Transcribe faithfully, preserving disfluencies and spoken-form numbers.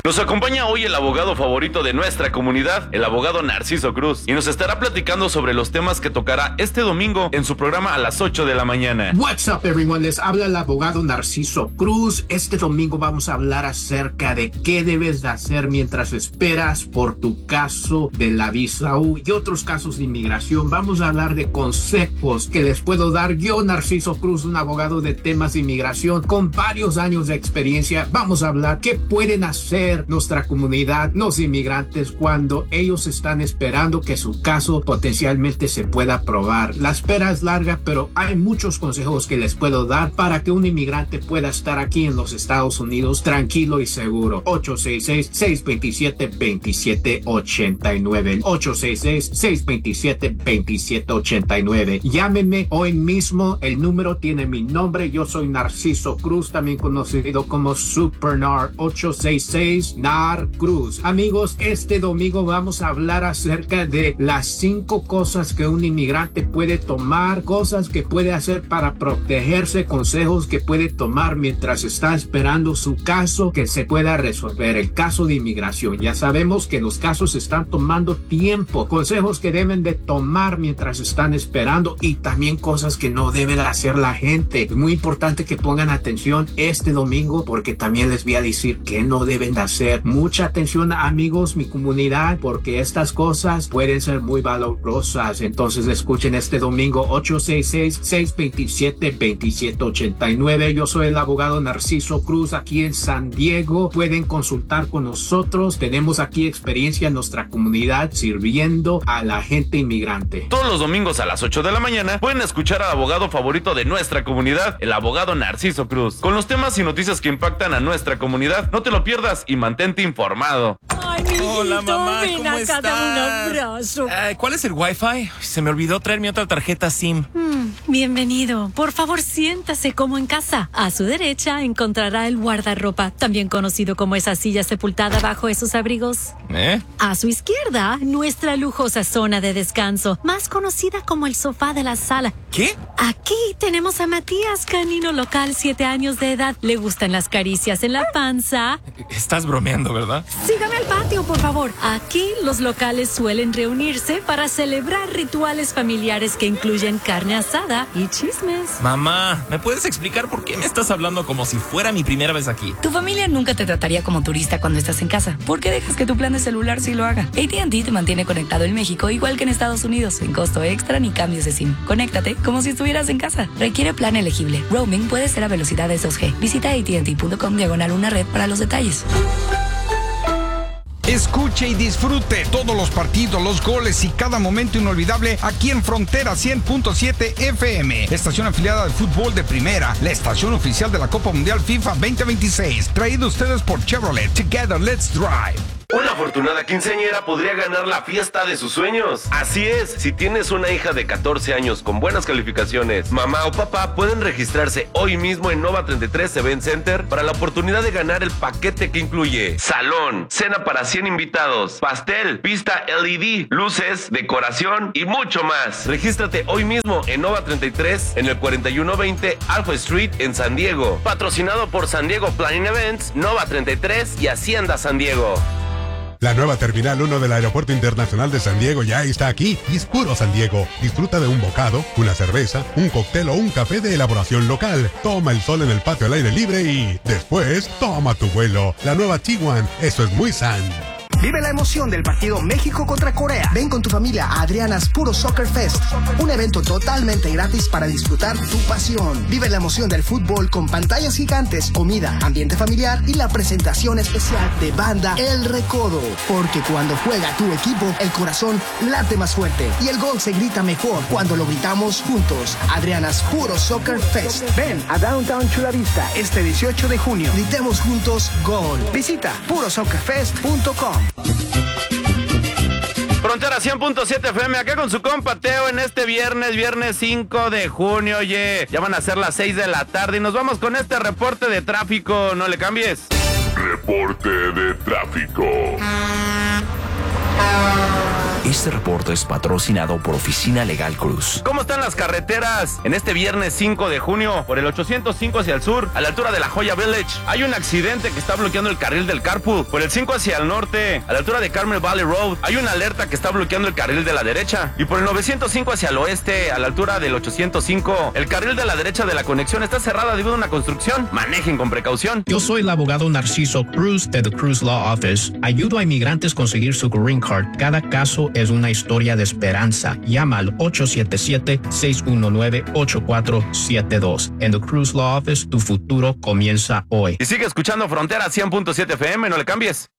Nos acompaña hoy el abogado favorito de nuestra comunidad, el abogado Narciso Cruz, y nos estará platicando sobre los temas que tocará este domingo en su programa a las ocho de la mañana. What's up, everyone? Les habla el abogado Narciso Cruz. Este domingo vamos a hablar acerca de qué debes de hacer mientras esperas por tu caso de la visa U y otros casos de inmigración. Vamos a hablar de consejos que les puedo dar yo, Narciso Cruz, un abogado de temas de inmigración con varios años de experiencia. Vamos a hablar qué pueden hacer nuestra comunidad, los inmigrantes, cuando ellos están esperando que su caso potencialmente se pueda aprobar. La espera es larga, pero hay muchos consejos que les puedo dar para que un inmigrante pueda estar aquí en los Estados Unidos tranquilo y seguro. ocho seis seis, seis dos siete, dos siete ocho nueve. ocho seis seis, seis dos siete, dos siete ocho nueve. Llámenme hoy mismo. El número tiene mi nombre. Yo soy Narciso Cruz, también conocido como SuperNar. ocho seis seis, N A R Cruz. Amigos, este domingo vamos a hablar acerca de las cinco cosas que un inmigrante puede tomar, cosas que puede hacer para protegerse, consejos que puede tomar mientras está esperando su caso que se pueda resolver, el caso de inmigración. Ya sabemos que los casos están tomando tiempo, consejos que deben de tomar mientras están esperando y también cosas que no debe de hacer la gente. Es muy importante que pongan atención este domingo porque también les voy a decir que no deben de hacer. Mucha atención, amigos, mi comunidad, porque estas cosas pueden ser muy valorosas. Entonces escuchen este domingo ocho seis seis, seis dos siete, dos siete ocho nueve. Yo soy el abogado Narciso Cruz aquí en San Diego. Pueden consultar con nosotros. Tenemos aquí experiencia en nuestra comunidad sirviendo a la gente inmigrante. Todos los domingos a las ocho de la mañana pueden escuchar al abogado favorito de nuestra comunidad, el abogado Narciso Cruz, con los temas y noticias que impactan a nuestra comunidad. No te lo pierdas y mantente informado. Ay, mi Hola, hijito, mamá, ven ¿cómo acá, estás? dame un abrazo. Ay, ¿cuál es el Wi-Fi? Se me olvidó traer mi otra tarjeta SIM. Mm, bienvenido. Por favor, siéntase como en casa. A su derecha encontrará el guardarropa, también conocido como esa silla sepultada bajo esos abrigos. ¿Eh? A su izquierda, nuestra lujosa zona de descanso, más conocida como el sofá de la sala. ¿Qué? Aquí tenemos a Matías, canino local, siete años de edad. Le gustan las caricias en la panza. Estás bromeando, ¿verdad? Sígame al patio, por favor. Aquí los locales suelen reunirse para celebrar rituales familiares que incluyen carne asada y chismes. Mamá, ¿me puedes explicar por qué me estás hablando como si fuera mi primera vez aquí? Tu familia nunca te trataría como turista cuando estás en casa. ¿Por qué dejas que tu plan de celular sí lo haga? A T and T te mantiene conectado en México igual que en Estados Unidos, sin costo extra ni cambios de SIM. Conéctate como si estuvieras en casa. Requiere plan elegible. Roaming puede ser a velocidades dos G. Visita A T and T punto com diagonal una red para los detalles. Escuche y disfrute todos los partidos, los goles y cada momento inolvidable aquí en Frontera cien punto siete F M, estación afiliada de fútbol de primera, la estación oficial de la Copa Mundial FIFA veinte veintiséis, traído a ustedes por Chevrolet. Together, let's drive. Una afortunada quinceañera podría ganar la fiesta de sus sueños. Así es, si tienes una hija de catorce años con buenas calificaciones, mamá o papá pueden registrarse hoy mismo en Nova treinta y tres Event Center para la oportunidad de ganar el paquete que incluye salón, cena para cien invitados, pastel, pista L E D, luces, decoración y mucho más. Regístrate hoy mismo en Nova treinta y tres en el cuarenta y uno veinte Alpha Street en San Diego. Patrocinado por San Diego Planning Events, Nova treinta y tres y Hacienda San Diego. La nueva Terminal uno del Aeropuerto Internacional de San Diego ya está aquí y es puro San Diego. Disfruta de un bocado, una cerveza, un cóctel o un café de elaboración local. Toma el sol en el patio al aire libre y después toma tu vuelo. La nueva Tiguan, eso es muy San. Vive la emoción del partido México contra Corea. Ven con tu familia a Adriana's Puro Soccer Fest, un evento totalmente gratis para disfrutar tu pasión. Vive la emoción del fútbol con pantallas gigantes, comida, ambiente familiar y la presentación especial de banda El Recodo. Porque cuando juega tu equipo, el corazón late más fuerte y el gol se grita mejor cuando lo gritamos juntos. Adriana's Puro Soccer Fest. Ven a Downtown Chula Vista este dieciocho de junio. Gritemos juntos gol. Visita puro soccer fest punto com. Frontera cien punto siete F M, acá con su compa Teo en este viernes, viernes cinco de junio. Oye, ya van a ser las seis de la tarde y nos vamos con este reporte de tráfico. No le cambies. Reporte de tráfico. Este reporte es patrocinado por Oficina Legal Cruz. ¿Cómo están las carreteras? En este viernes cinco de junio, por el ochocientos cinco hacia el sur, a la altura de la Joya Village, hay un accidente que está bloqueando el carril del carpool. Por el cinco hacia el norte, a la altura de Carmel Valley Road, hay una alerta que está bloqueando el carril de la derecha. Y por el novecientos cinco hacia el oeste, a la altura del ochocientos cinco, el carril de la derecha de la conexión está cerrada debido a una construcción. Manejen con precaución. Yo soy el abogado Narciso Cruz de The Cruz Law Office. Ayudo a inmigrantes a conseguir su green card. Cada caso es una historia de esperanza. Llama al ocho siete siete, seis uno nueve, ocho cuatro siete dos. En The Cruz Law Office, tu futuro comienza hoy. Y sigue escuchando Frontera cien punto siete F M, no le cambies.